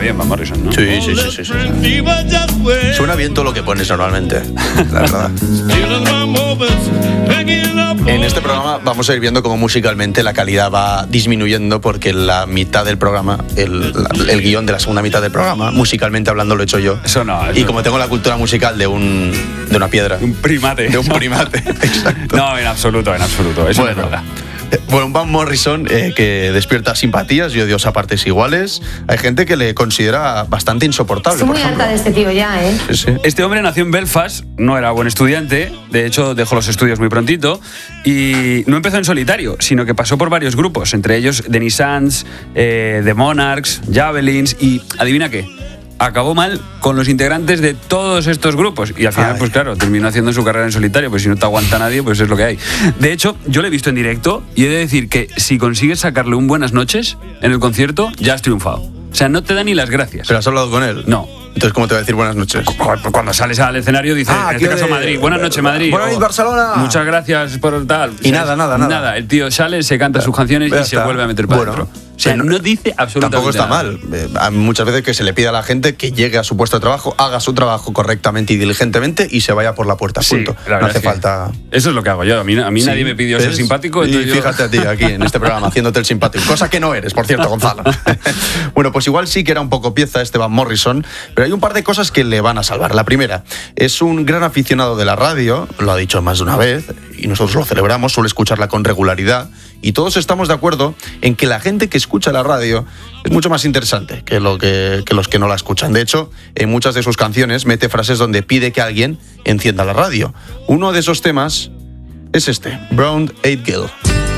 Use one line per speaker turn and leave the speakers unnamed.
bien Van Morrison, ¿no?
Sí. Suena bien todo lo que pones normalmente, la verdad. En este programa vamos a ir viendo cómo musicalmente la calidad va disminuyendo porque la mitad del programa, el guión de la segunda mitad del programa, musicalmente hablando, lo he hecho yo.
Eso no.
Y como tengo la cultura musical de una piedra.
Un primate.
De un primate, exacto.
No, en absoluto. Eso no es verdad.
Bueno, un Van Morrison que despierta simpatías y odios a partes iguales. Hay gente que le considera bastante insoportable.
Estoy muy harta de este tío ya, ¿eh?
Sí.
Este hombre nació en Belfast, no era buen estudiante, de hecho dejó los estudios muy prontito y no empezó en solitario, sino que pasó por varios grupos, entre ellos The Nissans, The Monarchs, Javelins y ¿adivina qué? Acabó mal con los integrantes de todos estos grupos y al final, pues claro, terminó haciendo su carrera en solitario, pues si no te aguanta nadie, pues es lo que hay. De hecho, yo lo he visto en directo y he de decir que si consigues sacarle un buenas noches en el concierto, ya has triunfado. O sea, no te da ni las gracias.
¿Pero has hablado con él?
No.
Entonces, ¿cómo te va a decir buenas noches?
Cuando sales al escenario dices, en este caso Madrid, buenas noches Madrid.
Buenas noches Barcelona.
Muchas gracias por tal.
Y nada.
Nada, el tío sale, se canta sus canciones y se vuelve a meter para adentro. O sea, no dice absolutamente
tampoco está
nada.
mal. Hay muchas veces que se le pide a la gente que llegue a su puesto de trabajo, haga su trabajo correctamente y diligentemente y se vaya por la puerta. Punto.
No hace falta. Eso es lo que hago yo. A mí nadie me pidió ser simpático.
Y fíjate a ti aquí en este programa haciéndote el simpático. Cosa que no eres, por cierto, Gonzalo. Bueno, pues igual sí que era un poco pieza este Van Morrison, pero hay un par de cosas que le van a salvar. La primera, es un gran aficionado de la radio, lo ha dicho más de una vez, y nosotros lo celebramos, suele escucharla con regularidad. Y todos estamos de acuerdo en que la gente que escucha la radio es mucho más interesante que los que no la escuchan. De hecho, en muchas de sus canciones mete frases donde pide que alguien encienda la radio. Uno de esos temas es este, Brown Eyed Girl.